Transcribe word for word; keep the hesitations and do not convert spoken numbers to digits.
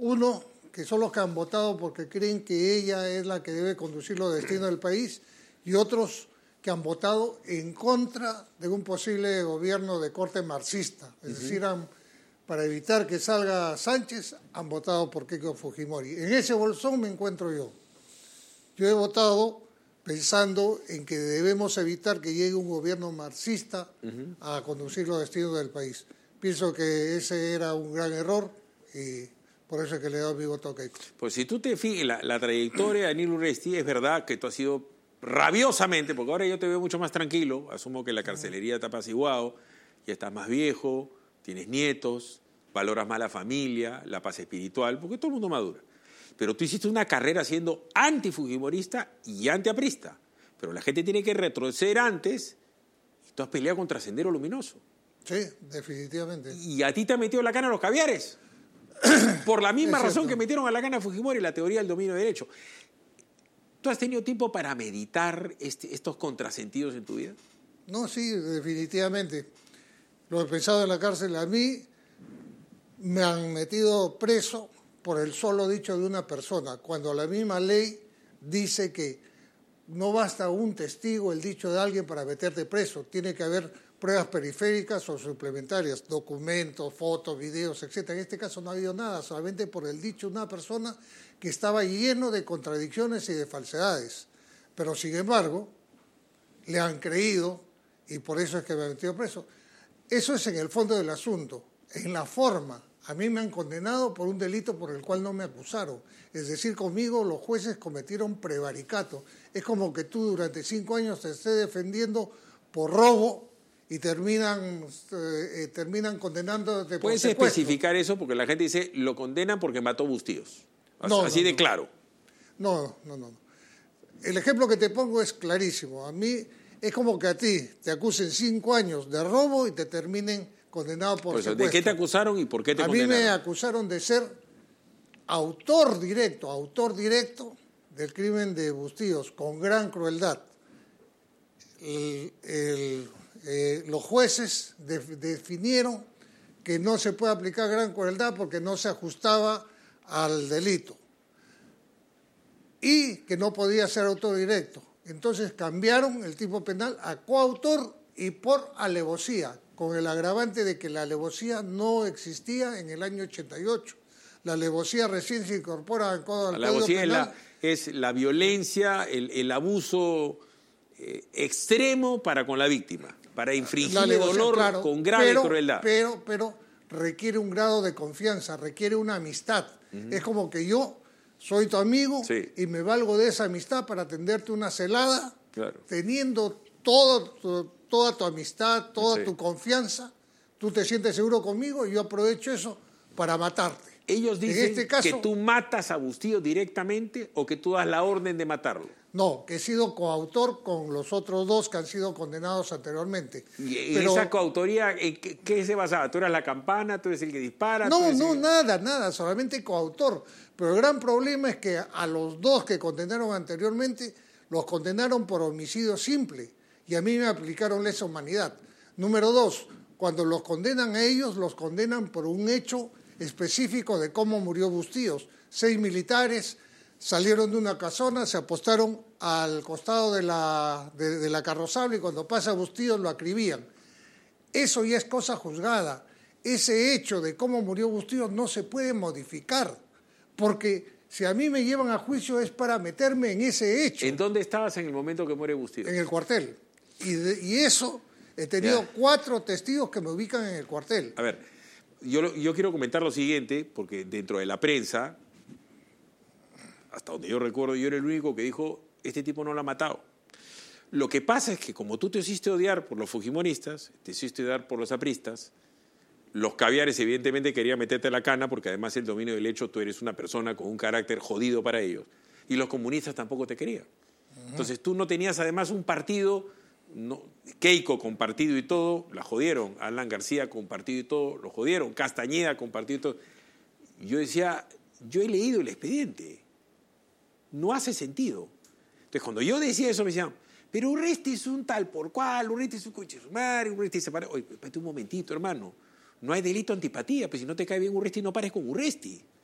Uno, que son los que han votado porque creen que ella es la que debe conducir los destinos del país, y otros que han votado en contra de un posible gobierno de corte marxista. Es uh-huh. decir, han, para evitar que salga Sánchez, han votado por Keiko Fujimori. En ese bolsón me encuentro yo. Yo he votado pensando en que debemos evitar que llegue un gobierno marxista uh-huh. a conducir los destinos del país. Pienso que ese era un gran error y por eso es que le he dado mi voto a Keiko. Pues si tú te fijas, la, la trayectoria de Daniel Urresti, es verdad que tú has sido rabiosamente, porque ahora yo te veo mucho más tranquilo, asumo que la carcelería te ha apaciguado, ya estás más viejo, tienes nietos, valoras más la familia, la paz espiritual, porque todo el mundo madura. Pero tú hiciste una carrera siendo antifujimorista y antiaprista. Pero la gente tiene que retroceder antes y tú has peleado contra Sendero Luminoso. Sí, definitivamente. Y a ti te han metido la cana a los caviares. Por la misma razón que metieron a la cana a Fujimori, la teoría del dominio de derecho. ¿Tú has tenido tiempo para meditar este, estos contrasentidos en tu vida? No, sí, definitivamente. Lo he pensado en la cárcel. A mí me han metido preso por el solo dicho de una persona, cuando la misma ley dice que no basta un testigo, el dicho de alguien para meterte preso. Tiene que haber pruebas periféricas o suplementarias, documentos, fotos, videos, etcétera. En este caso no ha habido nada, solamente por el dicho de una persona que estaba lleno de contradicciones y de falsedades. Pero, sin embargo, le han creído y por eso es que me han metido preso. Eso es en el fondo del asunto. En la forma, a mí me han condenado por un delito por el cual no me acusaron. Es decir, conmigo los jueces cometieron prevaricato. Es como que tú durante cinco años te estés defendiendo por robo y terminan, eh, terminan condenándote por ¿Puedes secuestro? especificar eso? Porque la gente dice, lo condenan porque mató Bustíos. No, Así no, de no. claro. No, no, no. El ejemplo que te pongo es clarísimo. A mí es como que a ti te acusen cinco años de robo y te terminen condenado por pues, secuestro. ¿De qué te acusaron y por qué te a condenaron? A mí me acusaron de ser autor directo, autor directo del crimen de Bustíos, con gran crueldad. El, el, eh, los jueces de, definieron que no se puede aplicar gran crueldad porque no se ajustaba al delito y que no podía ser autor directo. Entonces cambiaron el tipo penal a coautor y por alevosía, con el agravante de que la alevosía no existía en el año ochenta y ocho. La alevosía recién se incorpora al Código Penal. La alevosía es la, es la violencia, el, el abuso eh, extremo para con la víctima, para infligirle dolor, claro, con grave pero, crueldad. Pero, pero requiere un grado de confianza, requiere una amistad. Uh-huh. Es como que yo soy tu amigo sí. y me valgo de esa amistad para tenderte una celada, claro. teniendo todo tu, toda tu amistad, toda sí. tu confianza. Tú te sientes seguro conmigo y yo aprovecho eso para matarte. Ellos dicen en este caso, que tú matas a Bustío directamente o que tú das la orden de matarlo. No, que he sido coautor con los otros dos que han sido condenados anteriormente. ¿Y Pero, esa coautoría en qué, qué se basaba? ¿Tú eras la campana? ¿Tú eres el que dispara? No, no, el... nada, nada, solamente coautor. Pero el gran problema es que a los dos que condenaron anteriormente los condenaron por homicidio simple y a mí me aplicaron lesa humanidad. Número dos, cuando los condenan a ellos, los condenan por un hecho específico de cómo murió Bustíos. Seis militares salieron de una casona, se apostaron al costado de la, de, de la carrozable y cuando pasa Bustíos lo acribían. Eso ya es cosa juzgada. Ese hecho de cómo murió Bustíos no se puede modificar, porque si a mí me llevan a juicio es para meterme en ese hecho. ¿En dónde estabas en el momento que muere Bustíos? En el cuartel. Y, de, y eso, he tenido ya. cuatro testigos que me ubican en el cuartel. A ver, yo, yo quiero comentar lo siguiente, porque dentro de la prensa, hasta donde yo recuerdo, yo era el único que dijo, este tipo no lo ha matado. Lo que pasa es que como tú te hiciste odiar por los fujimoristas, te hiciste odiar por los apristas, los caviares evidentemente querían meterte la cana, porque además el dominio del hecho, tú eres una persona con un carácter jodido para ellos, y los comunistas tampoco te querían. Uh-huh. Entonces tú no tenías además un partido, no, Keiko con partido y todo, la jodieron, Alan García con partido y todo, lo jodieron, Castañeda con partido y todo. Yo decía, yo he leído el expediente, no hace sentido. Entonces cuando yo decía eso me decían, pero Urresti es un tal por cual, Urresti es un coche sumario, Urresti se para... Oye, espérate un momentito, hermano. No hay delito antipatía, pues si no te cae bien Urresti, no pares con Urresti.